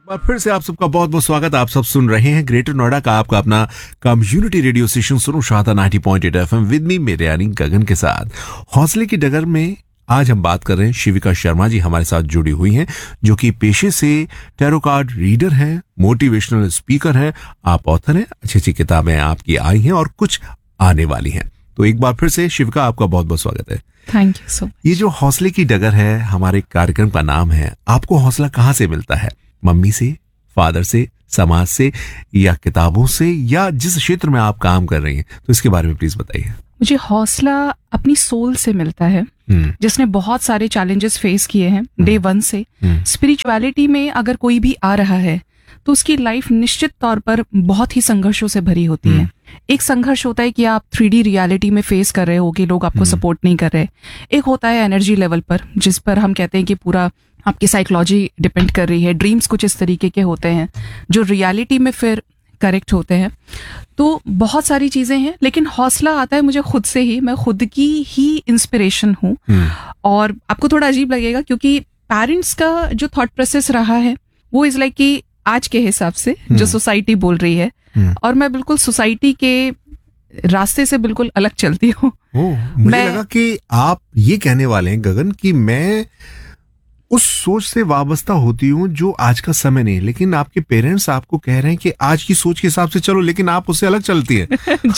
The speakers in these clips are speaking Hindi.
बार फिर से आप सबका बहुत बहुत स्वागत। आप सब सुन रहे हैं ग्रेटर नोएडा का आपका अपना कम्युनिटी रेडियो स्टेशन सुनो शादा 90.8 FM विद मी मेरे यानी गगन के साथ। हौसले की डगर में आज हम बात कर रहे हैं शिविका शर्मा जी हमारे साथ जुड़ी हुई हैं, जो कि पेशे से टैरो कार्ड रीडर हैं, मोटिवेशनल स्पीकर हैं, आप ऑथर हैं, अच्छी अच्छी किताबें आपकी आई हैं और कुछ आने वाली हैं। तो एक बार फिर से शिविका आपका बहुत बहुत स्वागत है। Thank you so. ये जो हौसले की डगर है, हमारे कार्यक्रम का नाम है, आपको हौसला कहाँ से मिलता है? मम्मी से, फादर से, समाज से, या किताबों से, या जिस क्षेत्र में आप काम कर रही हैं? तो इसके बारे में प्लीज बताइए। मुझे हौसला अपनी सोल से मिलता है, जिसने बहुत सारे चैलेंजेस फेस किए हैं डे वन से। स्पिरिचुअलिटी में अगर कोई भी आ रहा है तो उसकी लाइफ निश्चित तौर पर बहुत ही संघर्षों से भरी होती है। एक संघर्ष होता है कि आप 3D रियलिटी में फेस कर रहे हो कि लोग आपको सपोर्ट नहीं कर रहे। एक होता है एनर्जी लेवल पर, जिस पर हम कहते हैं कि पूरा आपकी साइकोलॉजी डिपेंड कर रही है। ड्रीम्स कुछ इस तरीके के होते हैं जो रियलिटी में फिर करेक्ट होते हैं। तो बहुत सारी चीजें हैं, लेकिन हौसला आता है मुझे खुद से ही। मैं खुद की ही इंस्पिरेशन हूँ। और आपको थोड़ा अजीब लगेगा क्योंकि पेरेंट्स का जो थॉट प्रोसेस रहा है वो इज लाइक कि आज के हिसाब से जो सोसाइटी बोल रही है, और मैं बिल्कुल सोसाइटी के रास्ते से बिल्कुल अलग चलती हूँ। मुझे लगा कि आप ये कहने वाले हैं गगन कि मैं उस सोच से वाबस्ता होती हूँ जो आज का समय नहीं, लेकिन आपके पेरेंट्स आपको कह रहे हैं कि आज की सोच के हिसाब से चलो, लेकिन आप उससे अलग चलती है।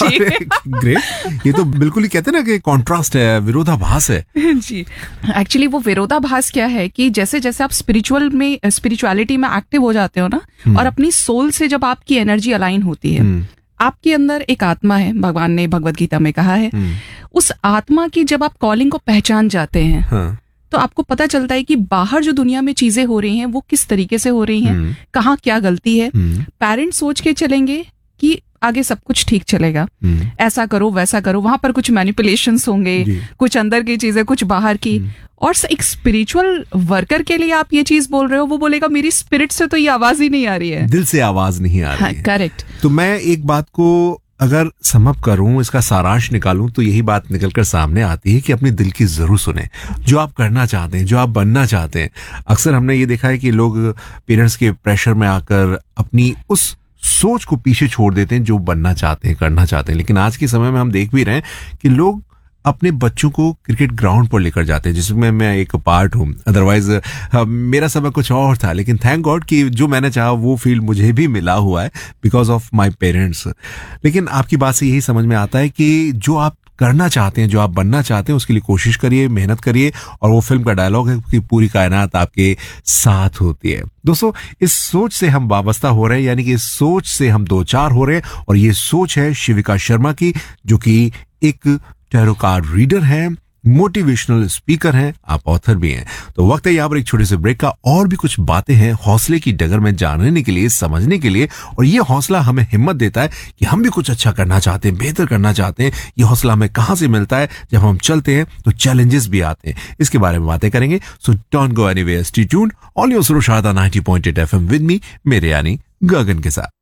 ग्रेट। ये तो बिल्कुल ही कहते हैं ना कि कॉन्ट्रास्ट है, विरोधाभास है। जी, एक्चुअली वो विरोधाभास क्या है कि जैसे जैसे आप स्पिरिचुअलिटी में एक्टिव हो जाते हो ना, और अपनी सोल से जब आपकी एनर्जी अलाइन होती है, आपके अंदर एक आत्मा है, भगवान ने भगवद गीता में कहा है। उस आत्मा की जब आप कॉलिंग को पहचान जाते हैं, तो आपको पता चलता है कि बाहर जो दुनिया में चीजें हो रही हैं वो किस तरीके से हो रही हैं, कहाँ क्या गलती है। पेरेंट्स सोच के चलेंगे कि आगे सब कुछ ठीक चलेगा, ऐसा करो वैसा करो, वहां पर कुछ मैनिपुलेशंस होंगे, कुछ अंदर की चीजें कुछ बाहर की। और एक स्पिरिचुअल वर्कर के लिए आप ये चीज बोल रहे हो, वो बोलेगा मेरी स्पिरिट से तो ये आवाज ही नहीं आ रही है, दिल से आवाज नहीं आ रही है। करेक्ट। तो मैं एक बात को अगर समअप करूं, इसका सारांश निकालूं, तो यही बात निकलकर सामने आती है कि अपने दिल की जरूर सुने। जो आप करना चाहते हैं, जो आप बनना चाहते हैं, अक्सर हमने ये देखा है कि लोग पेरेंट्स के प्रेशर में आकर अपनी उस सोच को पीछे छोड़ देते हैं जो बनना चाहते हैं, करना चाहते हैं। लेकिन आज के समय में हम देख भी रहे हैं कि लोग अपने बच्चों को क्रिकेट ग्राउंड पर लेकर जाते हैं, जिसमें मैं एक पार्ट हूँ। अदरवाइज मेरा समय कुछ और था, लेकिन थैंक गॉड कि जो मैंने चाहा वो फील्ड मुझे भी मिला हुआ है बिकॉज ऑफ माय पेरेंट्स। लेकिन आपकी बात से यही समझ में आता है कि जो आप करना चाहते हैं, जो आप बनना चाहते हैं, उसके लिए कोशिश करिए, मेहनत करिए। और वो फिल्म का डायलॉग है कि पूरी कायनात आपके साथ होती है। दोस्तों, इस सोच से हम वाबस्ता हो रहे हैं, यानी कि इस सोच से हम दो चार हो रहे हैं। और ये सोच है शिविका शर्मा की, जो कि एक टैरो कार्ड रीडर है, मोटिवेशनल स्पीकर हैं, आप ऑथर भी हैं। तो वक्त है यहाँ पर एक छोटे से ब्रेक का। और भी कुछ बातें हैं हौसले की डगर में जानने के लिए, समझने के लिए। और ये हौसला हमें हिम्मत देता है कि हम भी कुछ अच्छा करना चाहते हैं, बेहतर करना चाहते हैं। ये हौसला हमें कहाँ से मिलता है? जब हम चलते हैं तो चैलेंजेस भी आते हैं। इसके बारे में बातें करेंगे। So don't go anywhere, stay tuned. All your सुनो शारदा 90.8 FM विद मी मेरे यानी गगन के साथ।